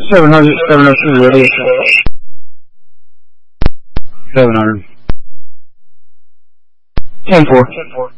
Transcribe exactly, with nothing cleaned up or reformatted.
seven hundred, seven oh two, radio show. seven hundred. ten four.